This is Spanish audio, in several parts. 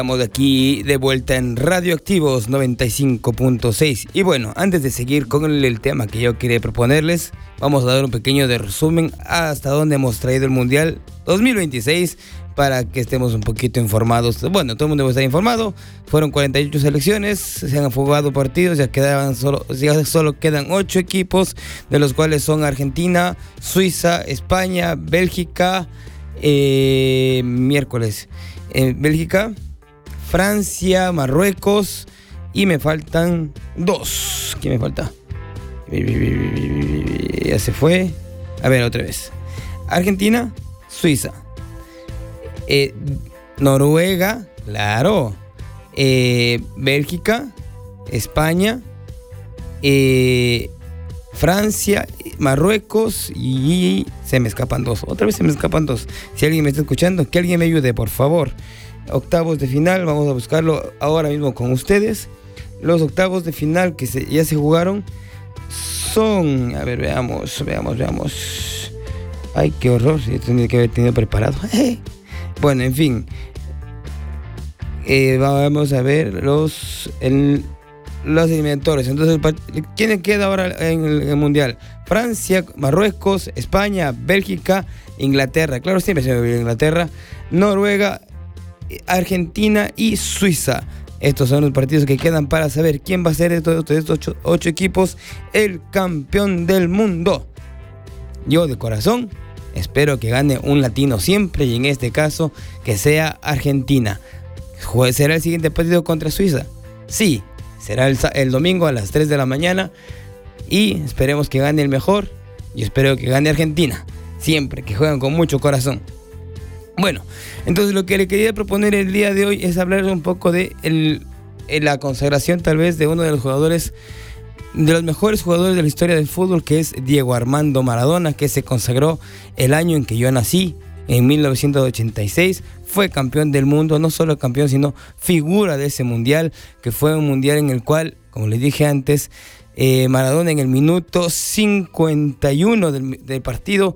Estamos aquí de vuelta en Radioactivos 95.6. Y bueno, antes de seguir con el tema que yo quería proponerles, vamos a dar un pequeño de resumen hasta dónde hemos traído el Mundial 2026 para que estemos un poquito informados. Bueno, todo el mundo debe estar informado. Fueron 48 selecciones, se han jugado partidos, ya solo quedan 8 equipos, de los cuales son Argentina, Suiza, España, Bélgica, Bélgica, Francia, Marruecos y me faltan 2. ¿Quién me falta? Ya se fue. A ver, otra vez. Argentina, Suiza, Noruega, claro, Bélgica, España, Francia, Marruecos y se me escapan 2. Otra vez se me escapan 2. Si alguien me está escuchando, que alguien me ayude, por favor. Octavos de final, vamos a buscarlo ahora mismo con ustedes. Los octavos de final que ya se jugaron son, a ver, veamos. Ay, qué horror, tenía que haber tenido preparado. Bueno, en fin, vamos a ver los eliminatorios. Entonces, ¿quién queda ahora en el Mundial? Francia, Marruecos, España, Bélgica, Inglaterra. Claro, siempre se me olvida Inglaterra. Noruega, Argentina y Suiza. Estos son los partidos que quedan para saber quién va a ser de estos 8 equipos el campeón del mundo. Yo de corazón espero que gane un latino siempre, y en este caso que sea Argentina. ¿Será el siguiente partido contra Suiza? Sí, será el domingo a las 3 de la mañana y esperemos que gane el mejor. Yo espero que gane Argentina, siempre, que juegan con mucho corazón. Bueno, entonces lo que le quería proponer el día de hoy es hablar un poco de la consagración tal vez de uno de los jugadores, de los mejores jugadores de la historia del fútbol, que es Diego Armando Maradona, que se consagró el año en que yo nací, en 1986. Fue campeón del mundo, no solo campeón, sino figura de ese mundial, que fue un mundial en el cual, como les dije antes, Maradona en el minuto 51 del partido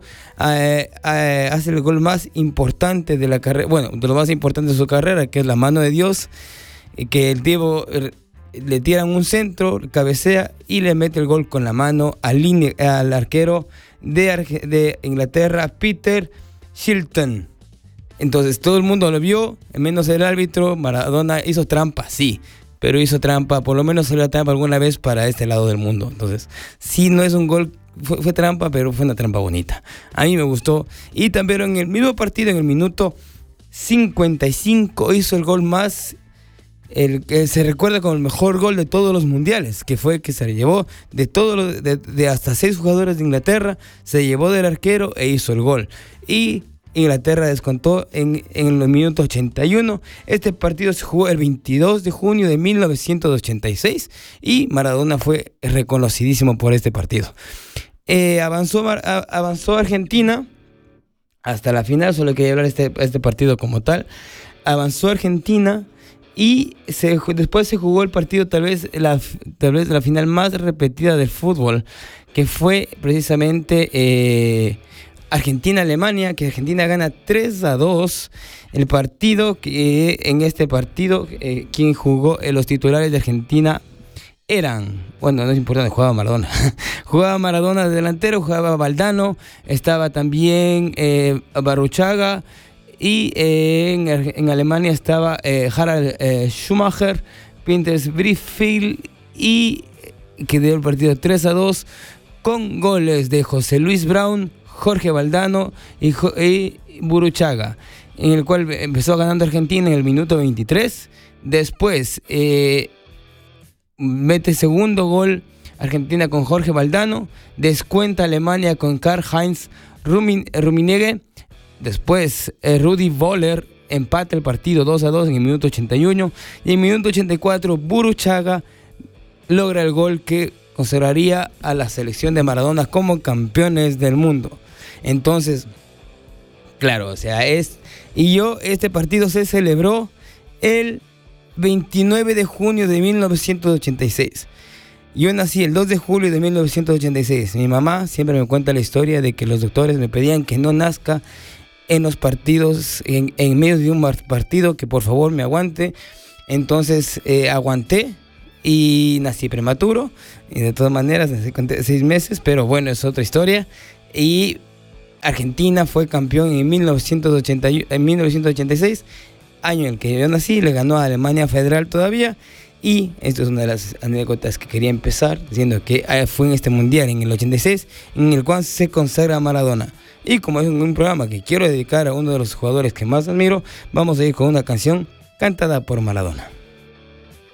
hace el gol más importante de la carrera, bueno, de lo más importante de su carrera, que es la mano de Dios, que el Diego le tiran un centro, cabecea y le mete el gol con la mano al arquero de Inglaterra, Peter Shilton. Entonces todo el mundo lo vio, menos el árbitro. Maradona hizo trampa, sí, pero hizo trampa, por lo menos se la trampa alguna vez para este lado del mundo. Entonces, sí, no es un gol, fue trampa, pero fue una trampa bonita. A mí me gustó. Y también en el mismo partido, en el minuto 55, hizo el gol más, el que se recuerda como el mejor gol de todos los mundiales, que fue que se llevó de hasta 6 jugadores de Inglaterra, se llevó del arquero e hizo el gol. Y Inglaterra descontó en el minuto 81. Este partido se jugó el 22 de junio de 1986 y Maradona fue reconocidísimo por este partido. Avanzó Argentina hasta la final, solo quería hablar de este partido como tal. Avanzó Argentina y después se jugó el partido tal vez la final más repetida del fútbol, que fue precisamente Argentina-Alemania, que Argentina gana 3-2 el partido. En este partido quien jugó, los titulares de Argentina eran, bueno, no es importante, jugaba Maradona jugaba Maradona de delantero, jugaba Valdano, estaba también Barruchaga, y en Alemania estaba Harald Schumacher, Pinters Brieffield, y que dio el partido 3-2 con goles de José Luis Brown, Jorge Valdano y Burruchaga, en el cual empezó ganando Argentina en el minuto 23. Después mete segundo gol Argentina con Jorge Valdano, descuenta Alemania con Karl-Heinz Rummenigge. Después Rudi Völler empata el partido 2-2 en el minuto 81, y en el minuto 84 Burruchaga logra el gol que consagraría a la selección de Maradona como campeones del mundo. Entonces, claro, o sea, este partido se celebró el 29 de junio de 1986. Yo nací el 2 de julio de 1986. Mi mamá siempre me cuenta la historia de que los doctores me pedían que no nazca en los partidos, en medio de un partido, que por favor me aguante. Entonces aguanté y nací prematuro, y de todas maneras nací con 6 meses, pero bueno, es otra historia. Y Argentina fue campeón en 1986, año en el que yo nací, le ganó a Alemania Federal todavía. Y esto es una de las anécdotas que quería empezar diciendo que fue en este mundial, en el 86, en el cual se consagra Maradona. Y como es un programa que quiero dedicar a uno de los jugadores que más admiro, vamos a ir con una canción cantada por Maradona.